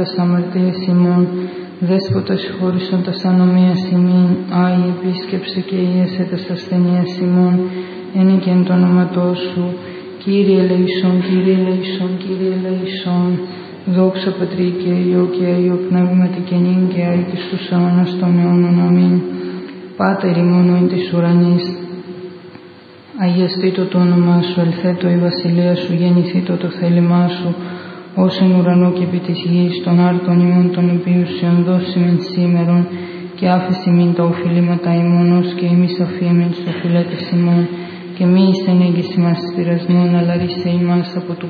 στα αμαρτίες ημών, Δέσποτα συγχώρησον τας ανομίας ημών, Άγιε επίσκεψε και ίεσε τας ασθενείας ημών, εν και εν το όνοματό σου, Κύριε ελεησόν, Κύριε ελεησόν, Κύριε ελεησόν. Δόξα Πατρί και Υιό και Αγίο Πνεύματι και νυν και αεί και στους αιώνας των αιώνων. Αμήν. Πάτερ ημών εν της ουρανής, αγιαστήτω το όνομά σου, ελθέτω η βασιλεία σου, γεννηθήτω το θέλημά σου, ως εν ουρανό και επί της γης, των άρτων ημών των υπίουσιων δώσιμεν σήμερον, και άφεση μην τα οφειλήματα ημών, ως και εμείς αφήμεν στο φιλέτες ημών, και μη εις ενέγγιση μας πειρασμών, αλλά ρίσε ημάς από του